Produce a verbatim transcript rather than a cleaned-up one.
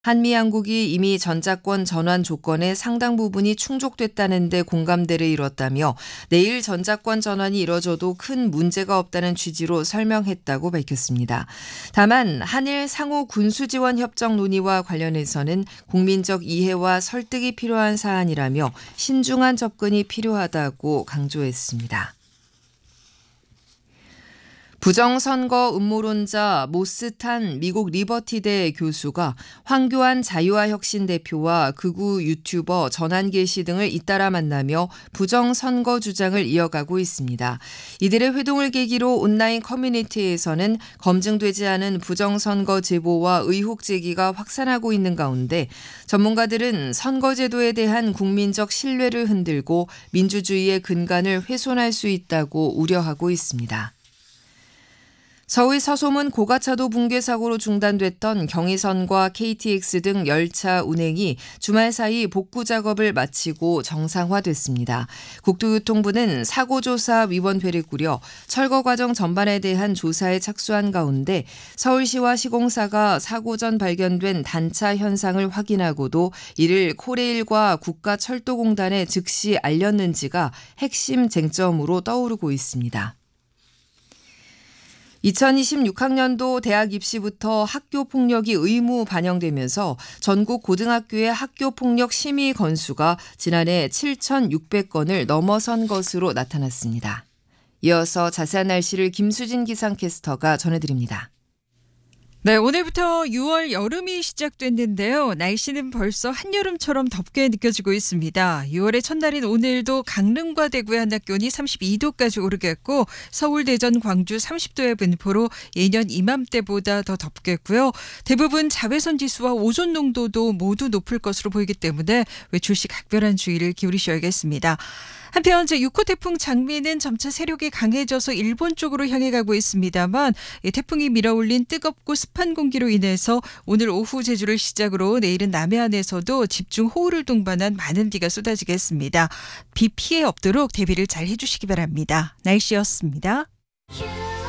한미 양국이 이미 전자권 전환 조건의 상당 부분이 충족됐다는 데 공감대를 이뤘다며 내일 전자권 전환이 이뤄져도 큰 문제가 없다는 취지로 설명했다고 밝혔습니다. 다만 한일 상호 군수지원 협정 논의와 관련해서는 국민적 이해와 설득이 필요한 사안이라며 신중한 접근이 필요하다고 강조했습니다. 부정선거 음모론자 모스탄 미국 리버티대 교수가 황교안 자유와혁신 대표와 극우 유튜버 전한길씨 등을 잇따라 만나며 부정선거 주장을 이어가고 있습니다. 이들의 회동을 계기로 온라인 커뮤니티에서는 검증되지 않은 부정선거 제보와 의혹 제기가 확산하고 있는 가운데 전문가들은 선거제도에 대한 국민적 신뢰를 흔들고 민주주의의 근간을 훼손할 수 있다고 우려하고 있습니다. 서울 서소문 고가차도 붕괴 사고로 중단됐던 경의선과 케이티엑스 등 열차 운행이 주말 사이 복구 작업을 마치고 정상화됐습니다. 국토교통부는 사고조사위원회를 꾸려 철거 과정 전반에 대한 조사에 착수한 가운데 서울시와 시공사가 사고 전 발견된 단차 현상을 확인하고도 이를 코레일과 국가철도공단에 즉시 알렸는지가 핵심 쟁점으로 떠오르고 있습니다. 이천이십육 학년도 대학 입시부터 학교폭력이 의무 반영되면서 전국 고등학교의 학교폭력 심의 건수가 지난해 칠천육백 건을 넘어선 것으로 나타났습니다. 이어서 자세한 날씨를 김수진 기상캐스터가 전해드립니다. 네, 오늘부터 유월 여름이 시작됐는데요. 날씨는 벌써 한여름처럼 덥게 느껴지고 있습니다. 유월의 첫날인 오늘도 강릉과 대구의 한낮 기온이 삼십이 도까지 오르겠고 서울, 대전, 광주 삼십 도의 분포로 예년 이맘때보다 더 덥겠고요. 대부분 자외선 지수와 오존 농도도 모두 높을 것으로 보이기 때문에 외출 시 각별한 주의를 기울이셔야겠습니다. 한편 제육 호 태풍 장미는 점차 세력이 강해져서 일본 쪽으로 향해 가고 있습니다만 태풍이 밀어올린 뜨겁고 습한 공기로 인해서 오늘 오후 제주를 시작으로 내일은 남해안에서도 집중 호우를 동반한 많은 비가 쏟아지겠습니다. 비 피해 없도록 대비를 잘 해주시기 바랍니다. 날씨였습니다.